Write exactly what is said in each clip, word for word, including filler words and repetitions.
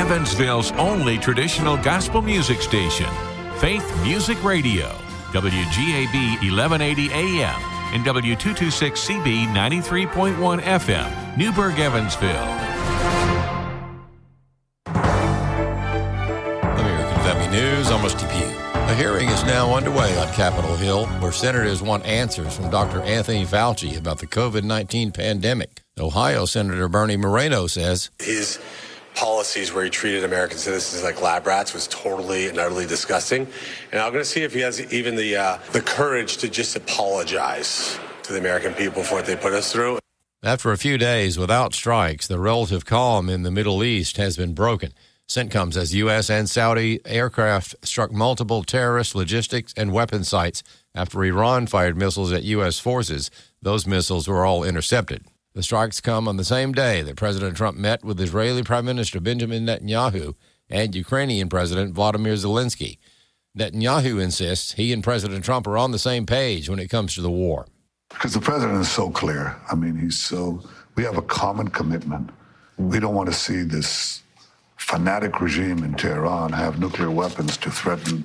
Evansville's only traditional gospel music station, Faith Music Radio, W G A B eleven eighty A M and W two twenty-six C B ninety-three point one F M, Newburgh, Evansville. American Family News, I'm Rusty Pugh. A hearing is now underway on Capitol Hill where senators want answers from Doctor Anthony Fauci about the covid nineteen pandemic. Ohio Senator Bernie Moreno says his policies where he treated American citizens like lab rats was totally and utterly disgusting. And I'm going to see if he has even the uh, the courage to just apologize to the American people for what they put us through. After a few days without strikes, the relative calm in the Middle East has been broken. CENTCOM says U S and Saudi aircraft struck multiple terrorist logistics and weapon sites after Iran fired missiles at U S forces. Those missiles were all intercepted. The strikes come on the same day that President Trump met with Israeli Prime Minister Benjamin Netanyahu and Ukrainian President Vladimir Zelensky. Netanyahu insists he and President Trump are on the same page when it comes to the war. Because the president is so clear. I mean, he's so, we have a common commitment. We don't want to see this fanatic regime in Tehran have nuclear weapons to threaten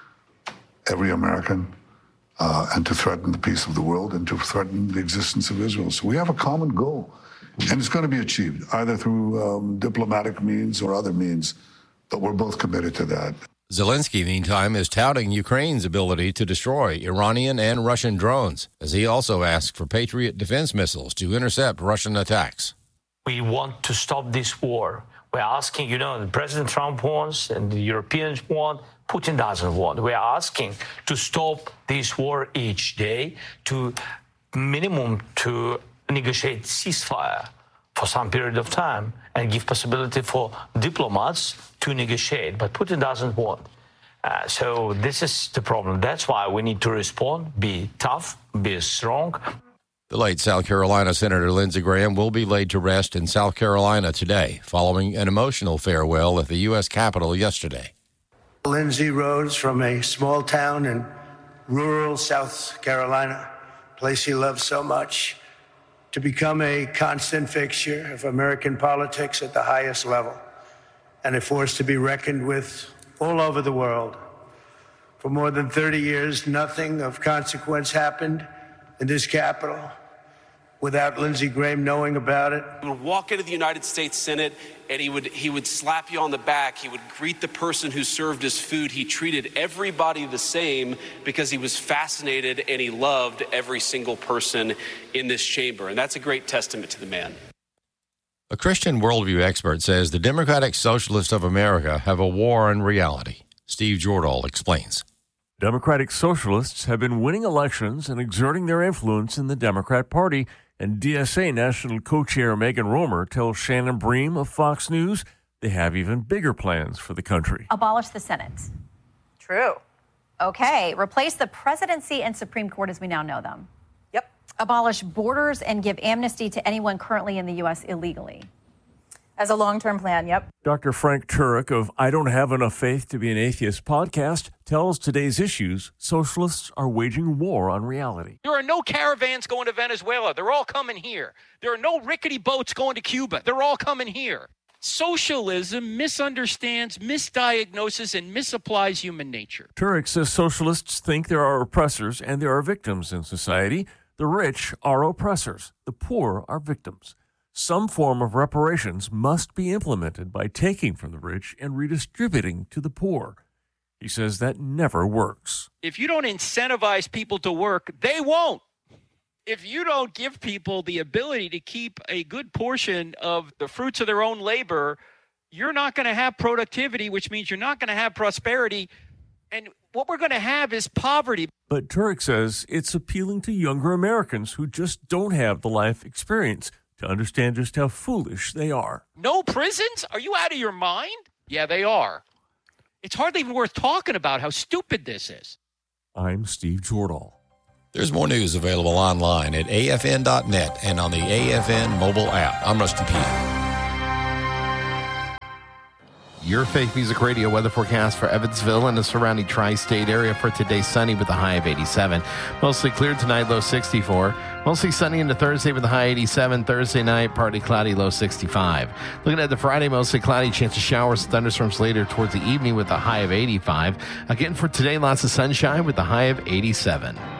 every American. Uh, and to threaten the peace of the world and to threaten the existence of Israel. So we have a common goal, and it's going to be achieved either through um, diplomatic means or other means, but we're both committed to that. Zelensky, meantime, is touting Ukraine's ability to destroy Iranian and Russian drones, as he also asked for Patriot defense missiles to intercept Russian attacks. We want to stop this war. We're asking, you know, President Trump wants and the Europeans want, Putin doesn't want. We're asking to stop this war each day, to minimum to negotiate ceasefire for some period of time and give possibility for diplomats to negotiate. But Putin doesn't want. Uh, so this is the problem. That's why we need to respond, be tough, be strong. The late South Carolina Senator Lindsey Graham will be laid to rest in South Carolina today, following an emotional farewell at the U S Capitol yesterday. Lindsey rose from a small town in rural South Carolina, a place he loved so much, to become a constant fixture of American politics at the highest level and a force to be reckoned with all over the world. For more than thirty years, nothing of consequence happened in this Capitol without Lindsey Graham knowing about it. He would walk into the United States Senate and he would he would slap you on the back. He would greet the person who served his food. He treated everybody the same because he was fascinated and he loved every single person in this chamber. And that's a great testament to the man. A Christian worldview expert says the Democratic Socialists of America have a war in reality. Steve Jordahl explains. Democratic Socialists have been winning elections and exerting their influence in the Democrat Party, and D S A National Co-Chair Megan Romer tells Shannon Bream of Fox News they have even bigger plans for the country. Abolish the Senate. True. Okay. Replace the presidency and Supreme Court as we now know them. Yep. Abolish borders and give amnesty to anyone currently in the U S illegally. As a long-term plan, yep. Doctor Frank Turek of I Don't Have Enough Faith to Be an Atheist podcast tells Today's Issues socialists are waging war on reality. There are no caravans going to Venezuela. They're all coming here. There are no rickety boats going to Cuba. They're all coming here. Socialism misunderstands, misdiagnoses, and misapplies human nature. Turek says socialists think there are oppressors and there are victims in society. The rich are oppressors. The poor are victims. Some form of reparations must be implemented by taking from the rich and redistributing to the poor. He says that never works. If you don't incentivize people to work, they won't. If you don't give people the ability to keep a good portion of the fruits of their own labor, you're not going to have productivity, which means you're not going to have prosperity. And what we're going to have is poverty. But Turek says it's appealing to younger Americans who just don't have the life experience to understand just how foolish they are. No prisons? Are you out of your mind? Yeah, they are. It's hardly even worth talking about how stupid this is. I'm Steve Jordahl. There's more news available online at A F N dot net and on the A F N mobile app. I'm Rusty Pugh. Your Faith Music Radio weather forecast for Evansville and the surrounding tri-state area for today. Sunny with a high of eighty-seven. Mostly clear tonight, low sixty-four. Mostly sunny into Thursday with a high eighty-seven. Thursday night, partly cloudy, low sixty-five. Looking at the Friday, mostly cloudy, chance of showers, thunderstorms later towards the evening with a high of eighty-five. Again for today, lots of sunshine with a high of eighty-seven.